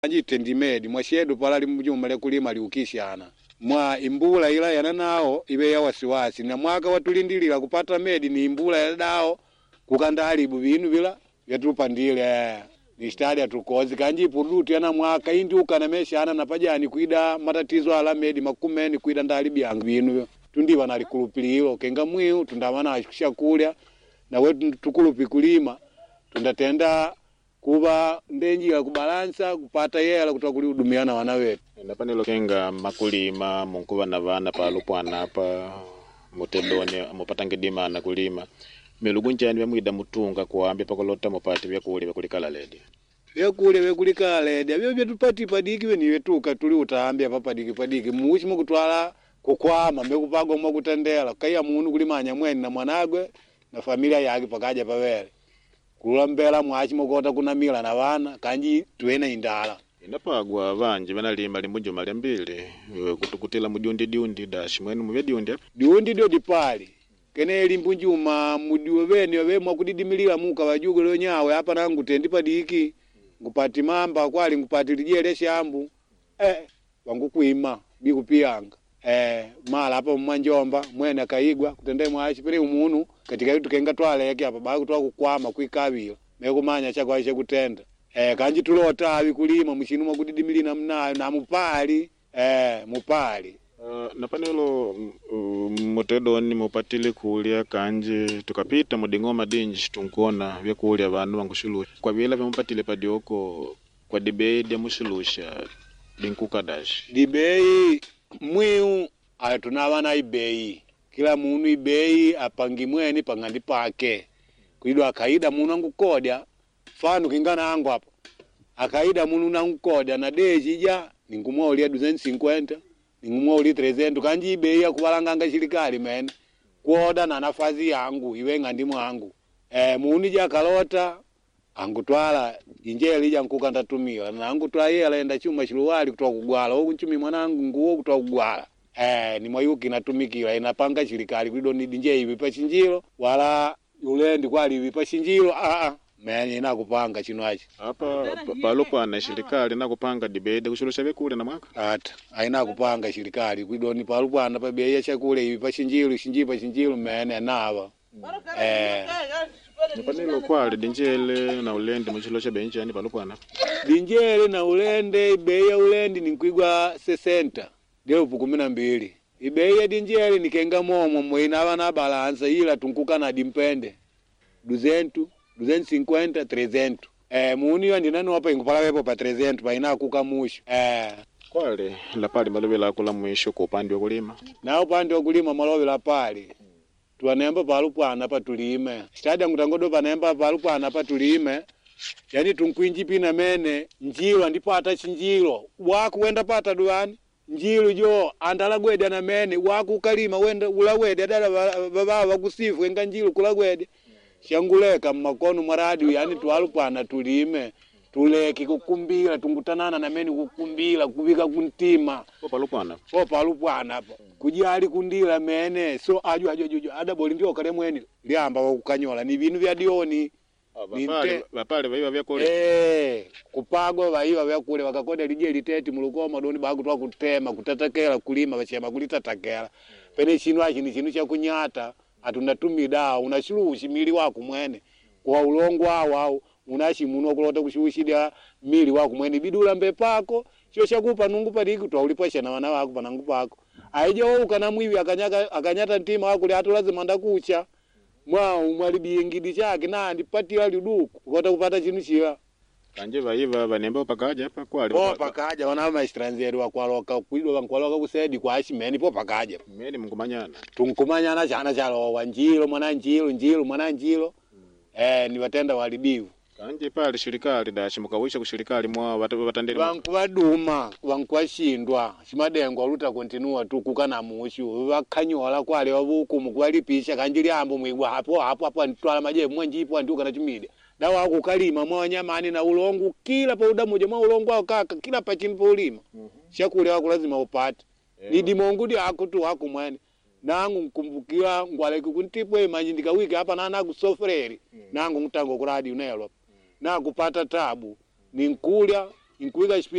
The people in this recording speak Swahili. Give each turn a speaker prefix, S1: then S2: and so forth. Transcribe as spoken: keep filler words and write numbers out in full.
S1: Anjite ndimedi mwashedu pala limujumale kulima liukishana mwa imbula ila yana nao ibe ya wasiwasi na mwaka watulindilira kupata medi ni imbula ya dao kukandalibu binu bila yatupandile ni stadi atukozi kanji purutu yana mwaka indi ukanamesha ana napajani kuida matatizo ala medi makumeni kuida ndalibi yangu binu tundi wanalikulupililo kenga mwiu tundamana ashikisha kulya na wetu tukulupi kulima tundatenda kuba ndenjira kubalansa kupata yela kutoka kulihudumiana wana wetu
S2: napanelo kenga makulima munkuba na bana palupwana apa mutedone mupata ngedima na kulima melugunjani bamwida mutunga kuambe pakolota mupati byakuli byakulikala ledi
S1: byakuli byakulikala ledi abyo byatupati padiki beni wetuka tuli utaambia papadiki padiki muchi mukutwala kukwama mbekupagwa mwakutendela kaya munu kulimanya mweni na mwanagwe na familia yake pakaja pawele kulambela mwachi mukota kuna mila na bana kanji tuena indala
S2: inapagwa banje banalima limujo mali mbili kutukutila mujundi diundi dash mwenu mwe diundi
S1: diundi dio dipali kene limbunjuma mudiwe bene we mwakudidimilira muka bajugo lo nyawe hapa nangu tendi padiki ngupati mamba kwali ngupati lijele shambu eh wangu kuima bikupiyanga eh mala hapa mwanjomba mwene kaigwa kutende mwachi pere umunu katika yitu kenga twaleke hapa ba kutwa kukwama kwikabila mekumanya chako aishe kutenda eh kanji tulota abi kulima mushinu mwakudidimili namna na mupali eh mupali
S2: uh, napanelo uh, mutedoni mupatile kulya kanji tukapita mudingoma dinji tunkuona byakulya bantu bangushulucha kwa bila bamupatile padioko kwa dibede mushulusha dinkukadash
S1: dibei mwiu atunabana ibei kila munu ibei apangi mweni pangandi pake kuidwa akaida munu angukodia fanu kingana angu hapo akaida munu nangukodia na dejija ningumwa ulia duzen cinquenta ningumwa ulia trezendo kanji ibei akubalanganga shirikali mene kuoda na nafazi yangu iwe ngandi mwangu eh munu ja kalota angutwala injeli ja nkukanda tumila na angutwala yela enda chuma shiluwali kutoka kugwala huko nchumi mwanangu nguo kutoka kugwala eh ni mwayuki natumikira inapanga shirikali kudo ni dinje hivi pa chinjilo wala yulendi kwali hivi pa chinjilo a a mene inakupanga chinwachi
S2: hapa palopa na shirikali nakupanga dibede kushulusha bekule na mwaka
S1: hata aina kupanga shirikali kudo ni palopa na pa bei ya chakule hivi pa chinjilo shinjipa chinjilo mene nawa eh
S2: nipanelo kwali dinjele na ulende muchilosha benchi yani palopwana
S1: dinjele na ulende bei ya ulende ninkwigwa sesenta ndio kumi na mbili ibei ya dinjele nikenga momo mwina abana balansa ila tunkuka na dimpende duzentu duzentu cinquenta trezentu eh muni yo ndinano hapa ingupala wepo pa trezentu baina kuka musho eh
S2: kwale la pali malobe la kula mwisho kwa upande wa kulima
S1: na upande wa kulima malobe la pali tuanemba palupwana pa tulime stadi ngutangodo panemba palupwana pa tulime yani tunkwinji pina mene njilo ndipata chinjilo waku wenda pata duani njilo jo andala gwede na mene waku kalima wenda ulawede dala baba bakusifu enga njilo kula gwede shanguleka makono maradi yani twalupwana tulime tuleki kukumbila tungutanana na meni kukumbila kubika kuntima
S2: popa lupwana
S1: popa lupwana hapo kujali kundila mene so aju aju aju ada boli ndio kale mweni liamba kukanyola ni vinu vya dioni
S2: bapale bapale baiwa vya kule
S1: eh kupagwa baiwa vya kule wakakoda lije liteti mulukoma doni bagu twa kutema kutatakela kulima bachema kulitatakela pene chinu achi ni chinu cha kunyata atunatumi dawa unashurushi mili wako mwene kwa ulongo wao unashi muno kulota kushushida mili wako mwene bidula mbepako sio shakupa nungu padiki twauliposha na wana wako panangu pako aije wewe kana mwivi akanyaka akanyata ntima wako li hatu lazima ndakucha mwa umwalibi ngidi chake na ndipatira liduku ukota kupata chinu chiwa
S2: kanje baiva banemba pakaja hapa kwali
S1: oh pakaja wana ma stranzeri wa kwaloka kuido bankwaloka kusedi kwa ashimeni po pakaja
S2: meni mkumanyana
S1: tunkumanyana chana chalo wanjilo mwana njilo njilo mwana njilo hmm. eh ni watenda walibivu
S2: kanje pale shirikali dashi mukawisha kushirikali mwa watandeli
S1: banku baduma banku ashindwa shimadengo aluta continua tu kukana mushu bakanyola kwale wabuku mukwalipisha kanjili ambo mwigwa hapo hapo hapo ntwala maje mwenjipo nduka na chimide dawa kukalima mwanyamani na ulongo kila pa udamu jamaa ulongo wao kaka kila pa chini pa ulima mm -hmm. Shakule wako lazima upate yeah. Nidi mongudi akutu wako mwene nangu mkumbukira ngwale kuntipwe manjindika wiki hapa na naku sofreri mm -hmm. Nangu mtango kuradi unelo na kupata tabu ni nkulya inkuiga